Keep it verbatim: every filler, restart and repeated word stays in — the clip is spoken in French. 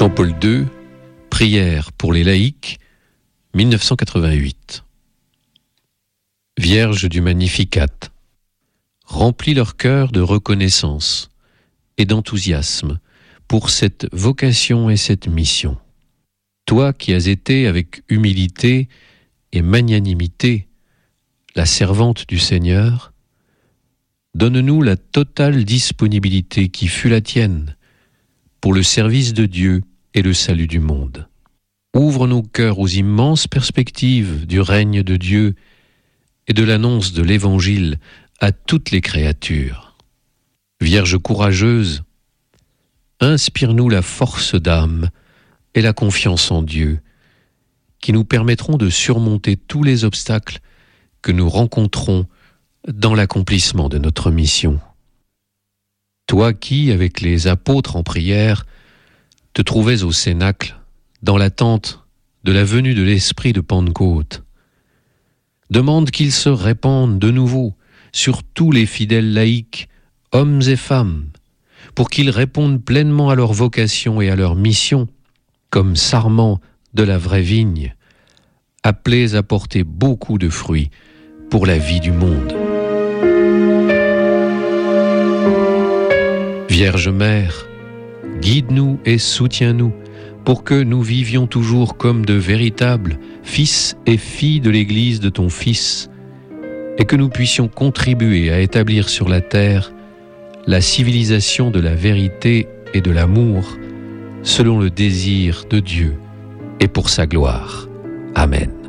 Jean-Paul deux, Prière pour les laïcs, mille neuf cent quatre-vingt-huit. Vierge du Magnificat, remplis leur cœur de reconnaissance et d'enthousiasme pour cette vocation et cette mission. Toi qui as été avec humilité et magnanimité la servante du Seigneur, donne-nous la totale disponibilité qui fut la tienne pour le service de Dieu et le salut du monde. Ouvre nos cœurs aux immenses perspectives du règne de Dieu et de l'annonce de l'Évangile à toutes les créatures. Vierge courageuse, inspire-nous la force d'âme et la confiance en Dieu, qui nous permettront de surmonter tous les obstacles que nous rencontrons dans l'accomplissement de notre mission. Toi qui, avec les apôtres en prière, te trouvais au Cénacle, dans l'attente de la venue de l'Esprit de Pentecôte, demande qu'il se répande de nouveau sur tous les fidèles laïcs, hommes et femmes, pour qu'ils répondent pleinement à leur vocation et à leur mission, comme sarments de la vraie vigne, appelés à porter beaucoup de fruits pour la vie du monde. Vierge Mère, guide-nous et soutiens-nous pour que nous vivions toujours comme de véritables fils et filles de l'Église de ton Fils et que nous puissions contribuer à établir sur la terre la civilisation de la vérité et de l'amour selon le désir de Dieu et pour sa gloire. Amen.